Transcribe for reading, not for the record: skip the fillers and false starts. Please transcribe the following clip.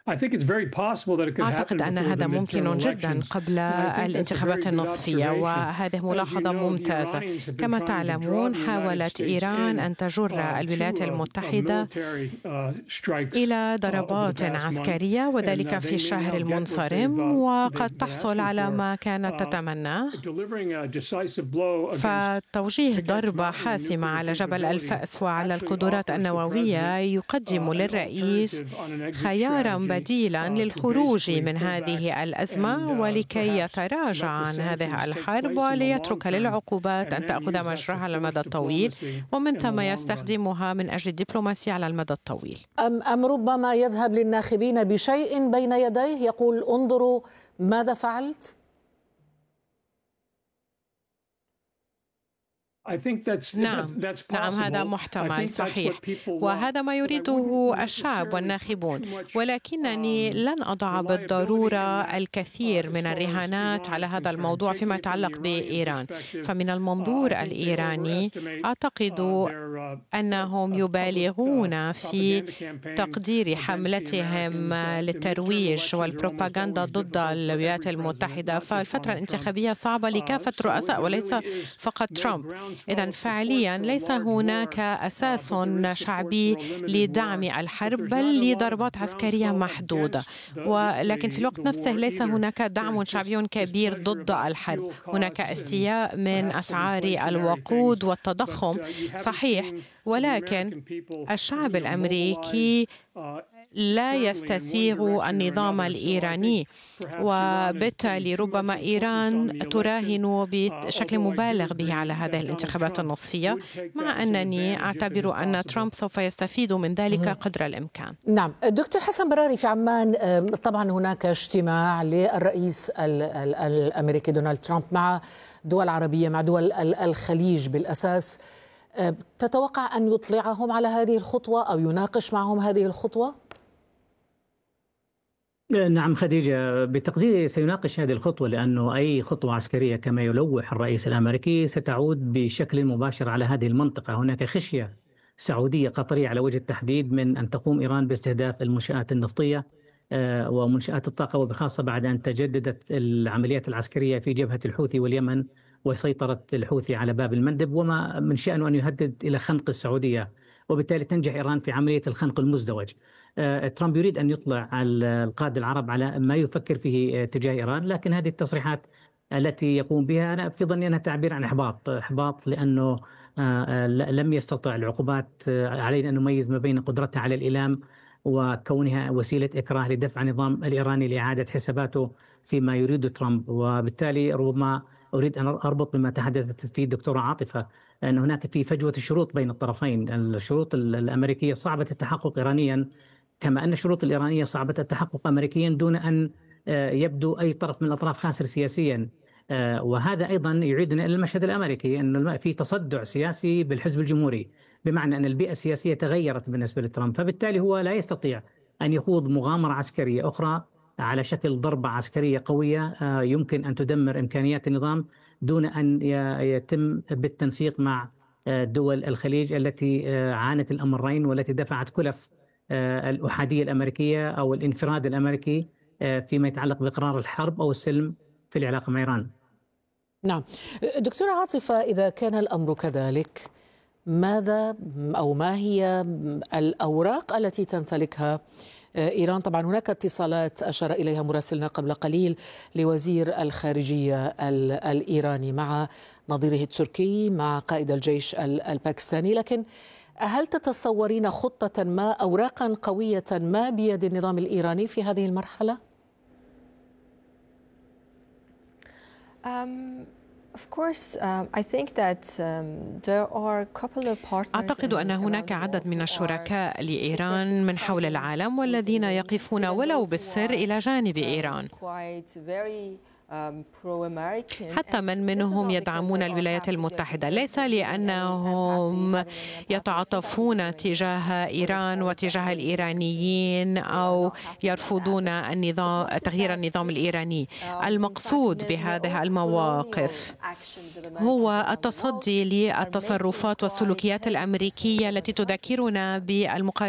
أعتقد أن هذا ممكن جدا قبل الانتخابات النصفية، وهذه ملاحظة ممتازة. كما تعلمون، حاولت إيران أن تجر الولايات المتحدة إلى ضربات عسكرية، وذلك في الشهر المنصرم، وقد تحصل على ما كانت تتمناه. فتوجيه ضربة حاسمة على جبل الفأس وعلى القدرات النووية يقدم للرئيس خيارا بديلا للخروج من هذه الأزمة، ولكي يتراجع عن هذه الحرب وليترك للعقوبات أن تأخذ مجراها على المدى الطويل، ومن ثم يستخدمها من أجل الدبلوماسية على المدى الطويل. أم ربما يذهب للناخبين بشيء بين يديه يقول انظروا ماذا فعلت؟ نعم، هذا محتمل، صحيح، وهذا ما يريده الشعب والناخبون، ولكنني لن أضع بالضرورة الكثير من الرهانات على هذا الموضوع فيما يتعلق بإيران. فمن المنظور الإيراني أعتقد أنهم يبالغون في تقدير حملتهم للترويج والبروباغندا ضد الولايات المتحدة. فالفترة الانتخابية صعبة لكافة الرؤساء وليس فقط ترامب. إذن فعليا ليس هناك أساس شعبي لدعم الحرب، بل لضربات عسكرية محدودة. ولكن في الوقت نفسه ليس هناك دعم شعبي كبير ضد الحرب. هناك استياء من أسعار الوقود والتضخم، صحيح، ولكن الشعب الأمريكي لا يستسيغ النظام الإيراني، وبالتالي ربما إيران تراهن بشكل مبالغ به على هذه الانتخابات النصفية، مع أنني أعتبر أن ترامب سوف يستفيد من ذلك قدر الإمكان. نعم. دكتور حسن براري، في عمان طبعا هناك اجتماع للرئيس الأمريكي دونالد ترامب مع دول عربية، مع دول الخليج بالأساس. تتوقع أن يطلعهم على هذه الخطوة أو يناقش معهم هذه الخطوة؟ نعم خديجة، بتقديري سيناقش هذه الخطوة، لأنه أي خطوة عسكرية كما يلوح الرئيس الأمريكي ستعود بشكل مباشر على هذه المنطقة. هناك خشية سعودية قطرية على وجه التحديد من أن تقوم إيران باستهداف المنشآت النفطية ومنشآت الطاقة، وبخاصة بعد أن تجددت العمليات العسكرية في جبهة الحوثي واليمن وسيطرة الحوثي على باب المندب، وما من شأنه أن يهدد إلى خنق السعودية، وبالتالي تنجح إيران في عملية الخنق المزدوج. ترامب يريد أن يطلع على القادة العرب على ما يفكر فيه تجاه إيران، لكن هذه التصريحات التي يقوم بها أنا في ظني أنها تعبير عن إحباط لأنه لم يستطع العقوبات علينا أن نميز ما بين قدرتها على الإيلام وكونها وسيلة إكراه لدفع النظام الإيراني لإعادة حساباته فيما يريد ترامب. وبالتالي ربما أريد أن أربط بما تحدثت فيه الدكتورة عاطفة، أن هناك في فجوة الشروط بين الطرفين. الشروط الأمريكية صعبة التحقق إيرانيا، كما أن الشروط الإيرانية صعبة التحقق أمريكيا دون أن يبدو أي طرف من الأطراف خاسر سياسيا. وهذا أيضا يعيدنا إلى المشهد الأمريكي، أن في تصدع سياسي بالحزب الجمهوري، بمعنى أن البيئة السياسية تغيرت بالنسبة لترامب، فبالتالي هو لا يستطيع أن يخوض مغامرة عسكرية أخرى على شكل ضربة عسكرية قوية يمكن أن تدمر إمكانيات النظام دون أن يتم بالتنسيق مع دول الخليج التي عانت الأمرين والتي دفعت كلف الأحادية الأمريكية أو الانفراد الأمريكي فيما يتعلق بقرار الحرب أو السلم في العلاقة مع إيران. نعم. دكتورة عاطفة، إذا كان الأمر كذلك، ماذا أو ما هي الأوراق التي تمتلكها إيران؟ طبعا هناك اتصالات أشار إليها مراسلنا قبل قليل لوزير الخارجية الإيراني مع نظيره التركي مع قائد الجيش الباكستاني، لكن هل تتصورين خطة ما، أوراقا قوية ما بيد النظام الإيراني في هذه المرحلة؟ أعتقد أن هناك عدد من الشركاء لإيران من حول العالم والذين يقفون ولو بالسر إلى جانب إيران، حتى من منهم يدعمون الولايات المتحدة، ليس لأنهم يتعاطفون تجاه إيران وتجاه الإيرانيين أو يرفضون تغيير النظام الإيراني. المقصود بهذه المواقف هو التصدي للتصرفات والسلوكيات الأمريكية التي تذكرنا بالمقارنة